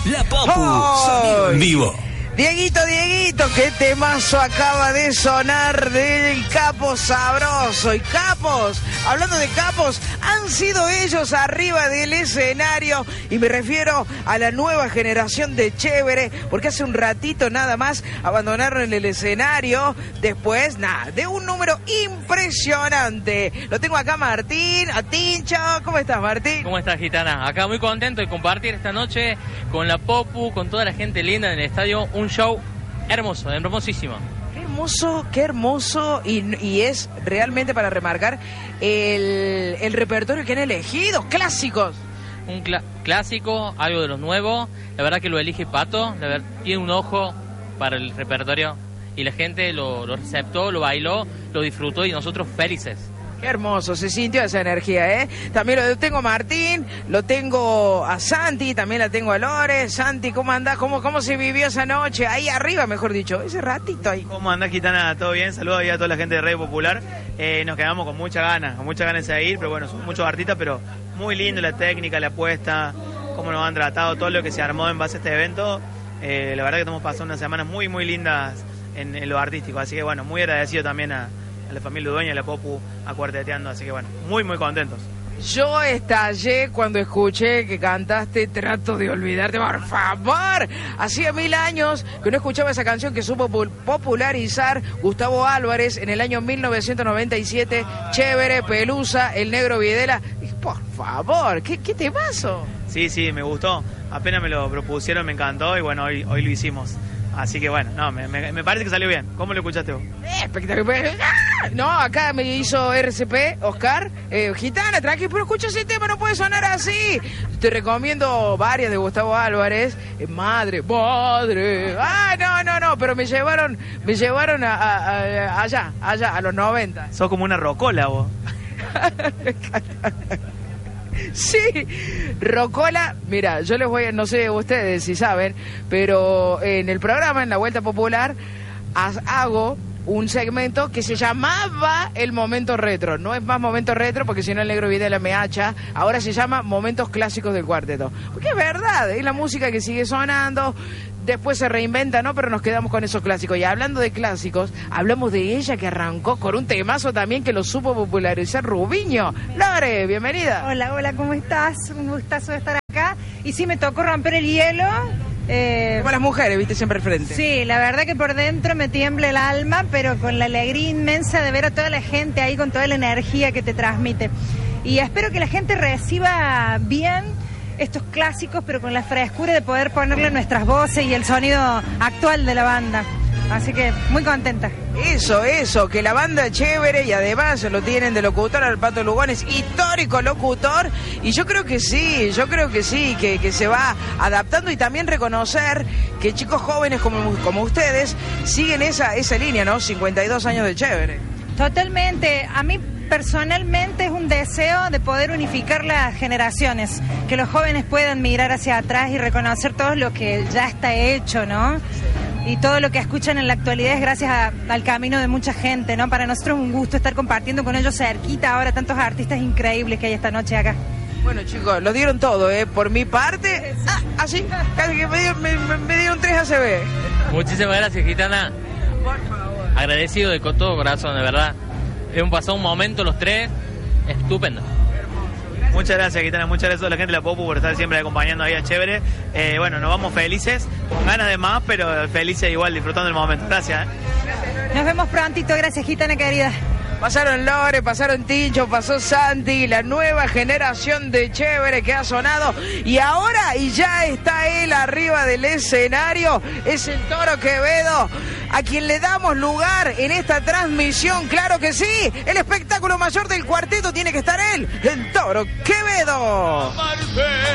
La Popu, sonido en vivo. Dieguito, qué temazo acaba de sonar del Capo Sabroso. Y capos, hablando de capos, han sido ellos arriba del escenario. Y me refiero a la nueva generación de Chévere, porque hace un ratito nada más abandonaron el escenario. Después, de un número impresionante. Lo tengo acá, Martín, a Tincho. ¿Cómo estás, Martín? ¿Cómo estás, Gitana? Acá muy contento de compartir esta noche con la Popu, con toda la gente linda en el estadio. Un show hermoso, hermosísimo. Qué hermoso y es realmente para remarcar el repertorio que han elegido, clásicos. Un clásico, algo de lo nuevo. La verdad que lo elige Pato, tiene un ojo para el repertorio y la gente lo receptó, lo bailó, lo disfrutó y nosotros felices. Qué hermoso, se sintió esa energía, ¿eh? También lo tengo a Martín, lo tengo a Santi, también la tengo a Lore. Santi, ¿cómo andás? ¿Cómo se vivió esa noche? Ahí arriba, mejor dicho, ese ratito ahí. ¿Cómo andás, Gitana? ¿Todo bien? Saludos ahí a toda la gente de Radio Popular. Nos quedamos con muchas ganas de ir, pero bueno, son muchos artistas, pero muy lindo la técnica, la apuesta, cómo nos han tratado, todo lo que se armó en base a este evento. La verdad que estamos pasando unas semanas muy, muy lindas en lo artístico, así que bueno, muy agradecido también a la familia Udueña, a la Popu, a Cuarteteando, así que bueno, muy, muy contentos. Yo estallé cuando escuché que cantaste Trato de Olvidarte, por favor. Hacía 1000 años que no escuchaba esa canción que supo popularizar Gustavo Álvarez en el año 1997. Chévere, Pelusa, El Negro Videla. Por favor, ¿qué te pasó? Sí, me gustó. Apenas me lo propusieron, me encantó y bueno, hoy lo hicimos. Así que bueno, me parece que salió bien. ¿Cómo lo escuchaste vos? Espectacular. No, acá me hizo RCP, Oscar. Gitana, tranqui, pero escucha ese tema, no puede sonar así. Te recomiendo varias de Gustavo Álvarez. Madre. No, pero me llevaron allá, a los 90. Sos como una rocola vos. Sí, rocola, mira, yo les voy no sé ustedes si saben, pero en el programa, en la Vuelta Popular, hago un segmento que se llamaba El Momento Retro. No es más Momento Retro porque si no el Negro Videla me hacha. Ahora se llama Momentos Clásicos del Cuarteto. Porque es verdad, es la música que sigue sonando. Después se reinventa, ¿no? Pero nos quedamos con esos clásicos. Y hablando de clásicos, hablamos de ella que arrancó con un temazo también que lo supo popularizar Rubiño. Lore, bienvenida. Hola, ¿cómo estás? Un gustazo de estar acá. Y sí, me tocó romper el hielo. Como las mujeres, viste, siempre al frente. Sí, la verdad que por dentro me tiembla el alma, pero con la alegría inmensa de ver a toda la gente ahí con toda la energía que te transmite. Y espero que la gente reciba bien estos clásicos, pero con la frescura de poder ponerle nuestras voces y el sonido actual de la banda. Así que muy contenta. Eso, que la banda es chévere y además lo tienen de locutor al Pato Lugones, histórico locutor. Y yo creo que sí, que se va adaptando y también reconocer que chicos jóvenes como ustedes siguen esa línea, ¿no? 52 años de chévere. Totalmente. A mí personalmente es un deseo de poder unificar las generaciones, que los jóvenes puedan mirar hacia atrás y reconocer todo lo que ya está hecho, ¿no? Y todo lo que escuchan en la actualidad es gracias al camino de mucha gente, ¿no? Para nosotros es un gusto estar compartiendo con ellos cerquita ahora tantos artistas increíbles que hay esta noche acá. Bueno, chicos, lo dieron todo, ¿eh? Por mi parte, así, casi que me dieron 3 ACB. Muchísimas gracias, Gitana. Por favor. Agradecido de todo corazón, de verdad. Hemos pasado un momento los tres estupendo. Muchas gracias, Gitana, muchas gracias a la gente de la Popu por estar siempre acompañando ahí a Chévere. Bueno, nos vamos felices, con ganas de más, pero felices igual, disfrutando el momento. Gracias. Nos vemos prontito, gracias, Gitana querida. Pasaron Lore, pasaron Tincho, pasó Santi, la nueva generación de Chévere que ha sonado. Y ahora, y ya está él arriba del escenario, es el Toro Quevedo, a quien le damos lugar en esta transmisión. Claro que sí, el espectáculo mayor del cuarteto tiene que estar él, el Toro Quevedo.